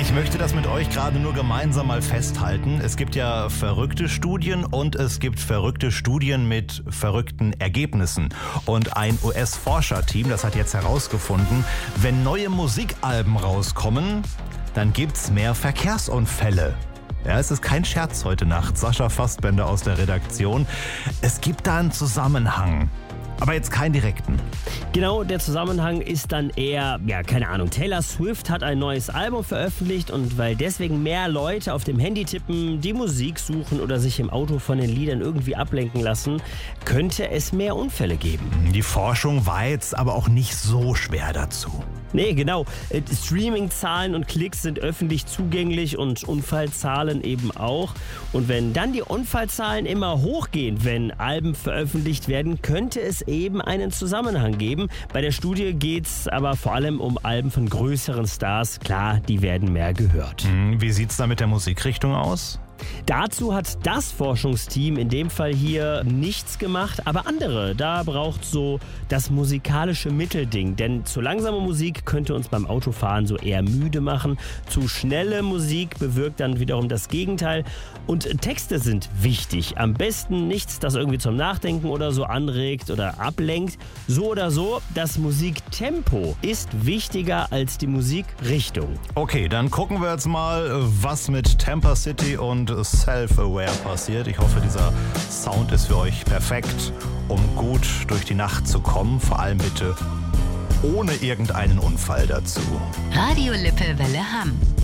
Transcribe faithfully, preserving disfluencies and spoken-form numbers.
Ich möchte das mit euch gerade nur gemeinsam mal festhalten. Es gibt ja verrückte Studien und es gibt verrückte Studien mit verrückten Ergebnissen. Und ein U S-Forscherteam, das hat jetzt herausgefunden, wenn neue Musikalben rauskommen, dann gibt's mehr Verkehrsunfälle. Ja, es ist kein Scherz heute Nacht. Sascha Fassbender aus der Redaktion. Es gibt da einen Zusammenhang. Aber jetzt keinen direkten. Genau, der Zusammenhang ist dann eher, ja, keine Ahnung. Taylor Swift hat ein neues Album veröffentlicht und weil deswegen mehr Leute auf dem Handy tippen, die Musik suchen oder sich im Auto von den Liedern irgendwie ablenken lassen, könnte es mehr Unfälle geben. Die Forschung war jetzt aber auch nicht so schwer dazu. Nee, genau. Streaming-Zahlen und Klicks sind öffentlich zugänglich und Unfallzahlen eben auch. Und wenn dann die Unfallzahlen immer hochgehen, wenn Alben veröffentlicht werden, könnte es eben einen Zusammenhang geben. Bei der Studie geht es aber vor allem um Alben von größeren Stars. Klar, die werden mehr gehört. Wie sieht es da mit der Musikrichtung aus? Dazu hat das Forschungsteam in dem Fall hier nichts gemacht, aber andere. Da braucht so das musikalische Mittelding, denn zu langsame Musik könnte uns beim Autofahren so eher müde machen. Zu schnelle Musik bewirkt dann wiederum das Gegenteil. Und Texte sind wichtig. Am besten nichts, das irgendwie zum Nachdenken oder so anregt oder ablenkt. So oder so, das Musiktempo ist wichtiger als die Musikrichtung. Okay, dann gucken wir jetzt mal, was mit Tampa City und Self-Aware passiert. Ich hoffe, dieser Sound ist für euch perfekt, um gut durch die Nacht zu kommen. Vor allem bitte ohne irgendeinen Unfall dazu. Radio Lippe Welle Hamm.